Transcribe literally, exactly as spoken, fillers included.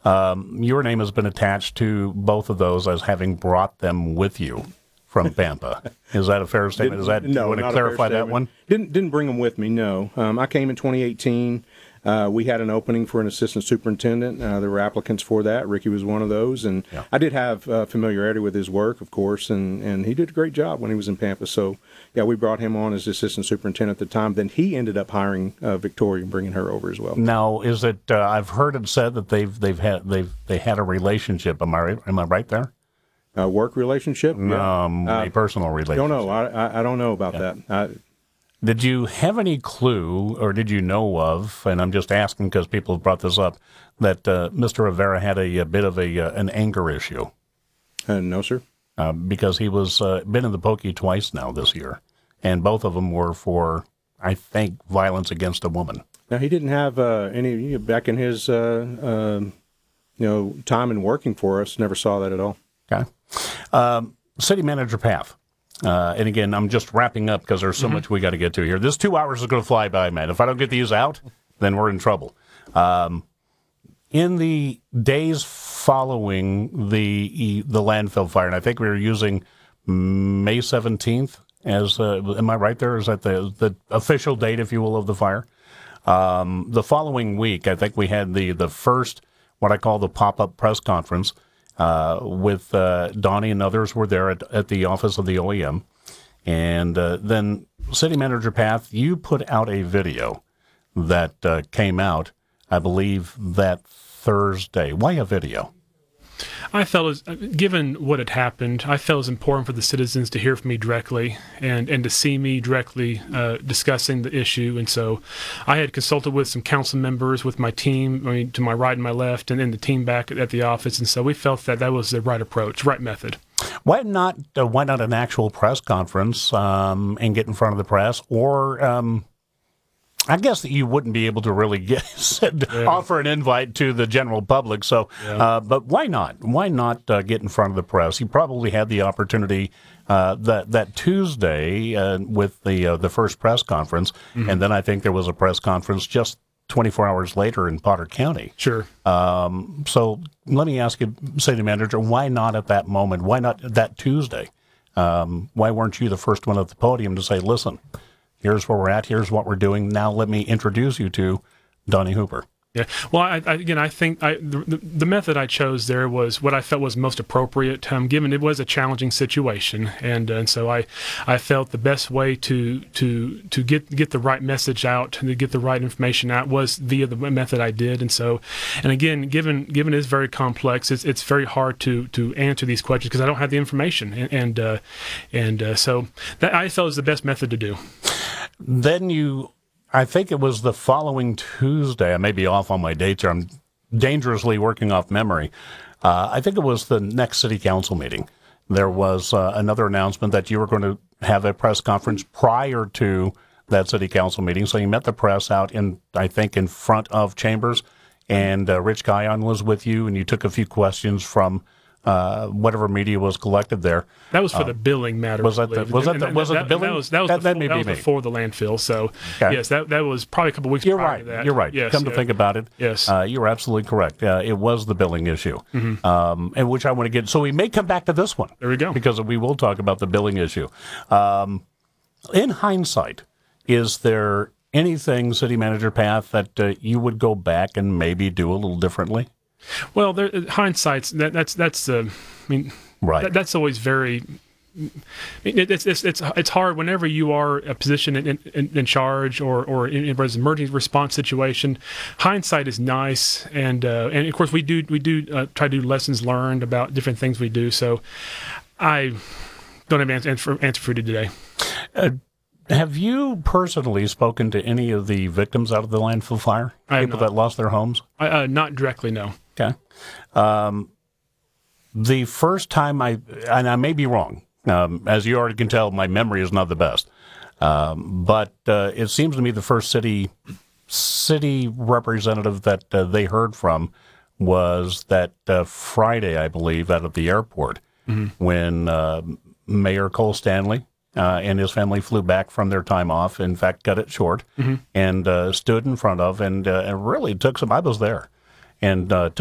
Um, your name has been attached to both of those as having brought them with you from Pampa. Is that a fair statement? Is that, no, do you want to clarify that one? Didn't didn't bring them with me. No, um, I came in twenty eighteen. Uh, we had an opening for an assistant superintendent. Uh, there were applicants for that. Ricky was one of those, and yeah. I did have uh, familiarity with his work, of course, and, and he did a great job when he was in Pampa. So, yeah, we brought him on as assistant superintendent at the time. Then he ended up hiring uh, Victoria and bringing her over as well. Now, is it? Uh, I've heard it said that they've they've had they've they had a relationship. Am I right? Am I right there? A work relationship? Yeah. Um, uh, a personal relationship. Don't know. I I, I don't know about yeah. that. I, Did you have any clue, or did you know of, and I'm just asking because people have brought this up, that uh, Mister Rivera had a, a bit of a uh, an anger issue? Uh, no, sir. Uh, because he was uh, been in the pokey twice now this year, and both of them were for, I think, violence against a woman. Now, he didn't have uh, any, back in his uh, uh, you know, time in working for us, never saw that at all. Okay. Um, City Manager Path. Uh, and again, I'm just wrapping up because there's so mm-hmm. much we got to get to here. This two hours is going to fly by, man. If I don't get these out, then we're in trouble. Um, in the days following the the landfill fire, and I think we were using May seventeenth as, uh, am I right there? Is that the, the official date, if you will, of the fire? Um, the following week, I think we had the, the first, what I call the pop-up press conference, Uh, with uh, Donnie and others were there at, at the office of the O E M. And uh, then City Manager Path, you put out a video that uh, came out, I believe, that Thursday. Why a video? I felt, as, given what had happened, I felt it was important for the citizens to hear from me directly and, and to see me directly uh, discussing the issue. And so I had consulted with some council members, with my team, I mean, to my right and my left, and then the team back at the office. And so we felt that that was the right approach, right method. Why not, uh, why not an actual press conference um, and get in front of the press? Or um, I guess that you wouldn't be able to really get said, yeah. offer an invite to the general public. So, yeah. uh, but why not? Why not uh, get in front of the press? You probably had the opportunity uh, that that Tuesday uh, with the uh, the first press conference, mm-hmm. and then I think there was a press conference just twenty-four hours later in Potter County. Sure. Um, so let me ask you, City Manager, why not at that moment? Why not that Tuesday? Um, why weren't you the first one at the podium to say, listen, here's where we're at, here's what we're doing, now let me introduce you to Donnie Hooper? Yeah. Well, I, I, again, I think I, the, the method I chose there was what I felt was most appropriate, um, given it was a challenging situation, and and so I, I felt the best way to to to get get the right message out, to get the right information out, was via the method I did. And so, and again, given given it's very complex, it's it's very hard to to answer these questions because I don't have the information, and and uh, and uh, so that I felt was the best method to do. Then you. I think it was the following Tuesday. I may be off on my dates here. I'm dangerously working off memory. Uh, I think it was the next city council meeting. There was uh, another announcement that you were going to have a press conference prior to that city council meeting. So you met the press out in, I think, in front of Chambers, and uh, Rich Guyon was with you, and you took a few questions from uh, whatever media was collected there. That was for um, the billing matter. Was that the, was that, the, was that, it the billing? That was, that was, that, before, that may that be was me. before the landfill. So, okay. yes, that that was probably a couple of weeks you're prior right. to that. You're right. Yes, Come yeah. to think about it, yes, uh, you're absolutely correct. Uh, it was the billing issue, mm-hmm. um, and which I want to get. So we may come back to this one. There we go. Because we will talk about the billing issue. Um, in hindsight, is there anything, City Manager Path, that uh, you would go back and maybe do a little differently? Well, there, hindsight's that, that's that's uh, I mean, right. That, that's always very. It, it's it's it's it's hard whenever you are a position in, in, in charge or or in, in an emergency response situation. Hindsight is nice, and uh, and of course we do we do uh, try to do lessons learned about different things we do. So, I don't have an answer for, answer for you today. Uh, have you personally spoken to any of the victims out of the landfill fire? I People that lost their homes? I, uh, not directly, no. Okay. Um, the first time I, and I may be wrong, um, as you already can tell, my memory is not the best. Um, but uh, it seems to me the first city city representative that uh, they heard from was that uh, Friday, I believe, out of the airport, mm-hmm. when uh, Mayor Cole Stanley uh, and his family flew back from their time off, in fact, cut it short, mm-hmm. and uh, stood in front of and, uh, and really took some, I was there, and uh,